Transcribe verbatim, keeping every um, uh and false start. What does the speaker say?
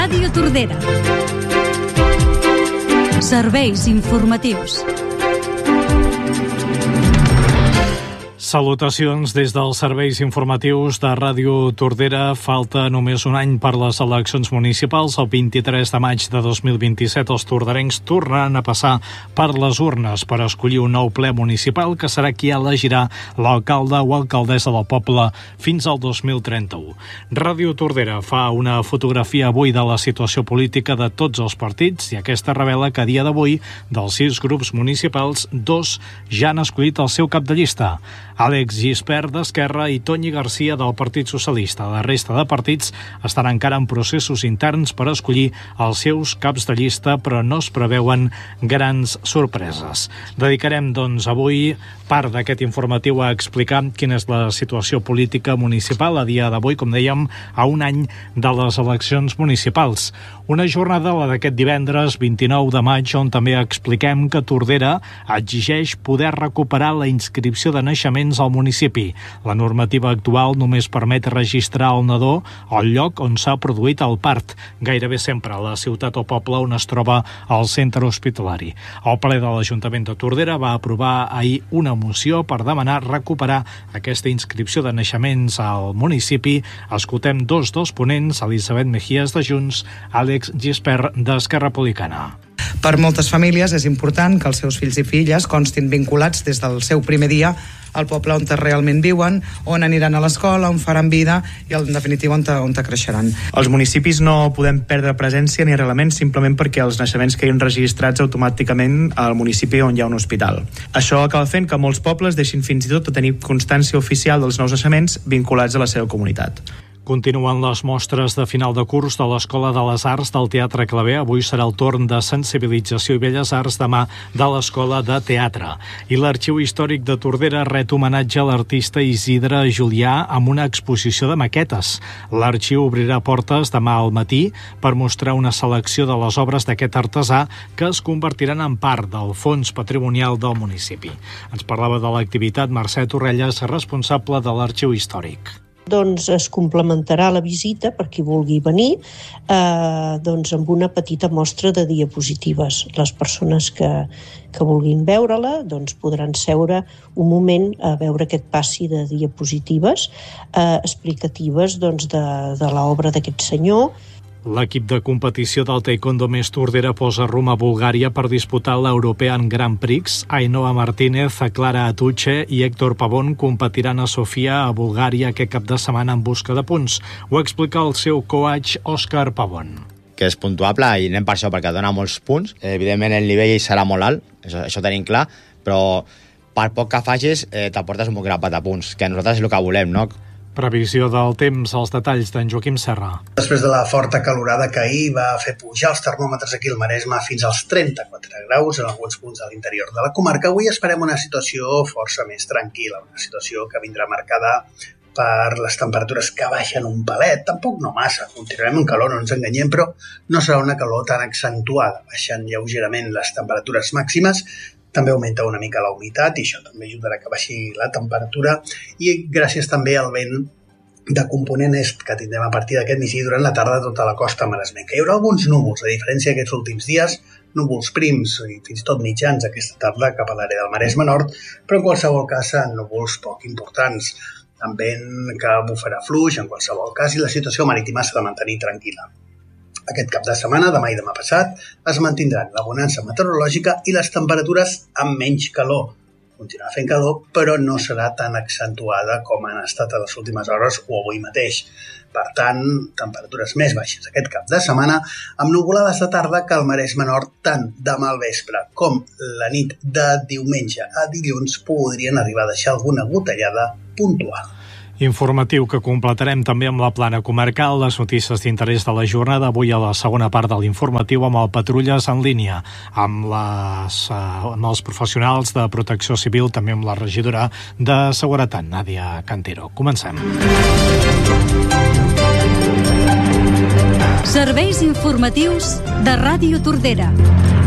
Ràdio Tordera. Serveis informatius. Salutacions des dels serveis informatius de Ràdio Tordera. Falta només un any per les eleccions municipals. El vint-i-tres de maig de dos mil vint-i-set els tordarencs tornaran a passar per les urnes per escollir un nou ple municipal que serà qui elegirà l'alcalde o alcaldessa del poble fins al dos mil trenta-u. Ràdio Tordera fa una fotografia avui de la situació política de tots els partits i aquesta revela que a dia d'avui, dels sis grups municipals, dos ja han escollit el seu cap de llista. Àlex Gispert d'Esquerra i Toni Garcia del Partit Socialista. La resta de partits estan encara en processos interns per escollir els seus caps de llista, però no es preveuen grans sorpreses. Dedicarem, doncs, avui part d'aquest informatiu a explicar quina és la situació política municipal a dia d'avui, com dèiem, a un any de les eleccions municipals. Una jornada, la d'aquest divendres vint-i-nou de maig, on també expliquem que Tordera exigeix poder recuperar la inscripció de naixements al municipi. La normativa actual només permet registrar el nadó al lloc on s'ha produït el part, gairebé sempre a la ciutat o poble on es troba el centre hospitalari. El ple de l'Ajuntament de Tordera va aprovar ahir una moció per demanar recuperar aquesta inscripció de naixements al municipi. Escoltem dos dels ponents, Elisabet Mejías de Junts, Àlex Gispert d'Esquerra Republicana. Per moltes famílies és important que els seus fills i filles constin vinculats des del seu primer dia al poble on realment viuen, on aniran a l'escola, on faran vida i, en definitiva, on, on creixeran. Els municipis no podem perdre presència ni arrelaments simplement perquè els naixements quedin registrats automàticament al municipi on hi ha un hospital. Això acaba fent que molts pobles deixin fins i tot de tenir constància oficial dels nous naixements vinculats a la seva comunitat. Continuen les mostres de final de curs de l'Escola de les Arts del Teatre Claver. Avui serà el torn de sensibilització i belles arts, demà de l'Escola de Teatre. I l'Arxiu Històric de Tordera ret homenatge a l'artista Isidre Julià amb una exposició de maquetes. L'arxiu obrirà portes demà al matí per mostrar una selecció de les obres d'aquest artesà que es convertiran en part del fons patrimonial del municipi. Ens parlava de l'activitat Mercè Torrelles, responsable de l'Arxiu Històric. Doncs es complementarà la visita per qui vulgui venir eh, doncs amb una petita mostra de diapositives. Les persones que, que vulguin veure-la doncs podran seure un moment a veure aquest passi de diapositives eh, explicatives doncs, de, de l'obra d'aquest senyor. L'equip de competició del Taekwondo Més Tordera posa rumb a Bulgària per disputar l'European Grand Prix. Ainhoa Martínez, Clara Atuche i Héctor Pavón competiran a Sofia, a Bulgària, aquest cap de setmana en busca de punts. Ho explica el seu coach Òscar Pavón. Que és puntuable i anem per això, perquè dona molts punts. Evidentment el nivell serà molt alt, això, això tenim clar, però per poc que facis eh, t'aportes un bon grapat de punts, que nosaltres és el que volem, no? Previsió del temps, els detalls d'en Joaquim Serra. Després de la forta calorada que ahir va fer pujar els termòmetres aquí al Maresme fins als trenta-quatre graus en alguns punts de l'interior de la comarca, avui esperem una situació força més tranquil·la, una situació que vindrà marcada per les temperatures que baixen un palet, tampoc no massa, continuarem en calor, no ens enganyem, però no serà una calor tan accentuada, baixant lleugerament les temperatures màximes. També augmenta una mica la humitat i això també ajudarà que baixi la temperatura i gràcies també al vent de component est que tindrem a partir d'aquest migdia durant la tarda a tota la costa maresmenca. Hi haurà alguns núvols, a diferència d'aquests últims dies, núvols prims i fins i tot mitjans aquesta tarda cap a l'àrea del Maresme Nord, però en qualsevol cas núvols poc importants, amb vent que bufarà fluix en qualsevol cas i la situació marítima s'ha de mantenir tranquil·la. Aquest cap de setmana, demà i demà passat, es mantindran la bonança meteorològica i les temperatures amb menys calor. Continuarà fent calor, però no serà tan accentuada com han estat a les últimes hores o avui mateix. Per tant, temperatures més baixes aquest cap de setmana, amb nuvolades de tarda que al Maresme Nord, tant demà al vespre com la nit de diumenge a dilluns, podrien arribar a deixar alguna gotellada puntual. Informatiu que completarem també amb la plana comarcal, les notícies d'interès de la jornada, avui a la segona part de l'informatiu amb el Patrulles en línia, amb, les, amb els professionals de protecció civil, també amb la regidora de Seguretat, Nàdia Cantero. Comencem. Serveis informatius de Ràdio Tordera.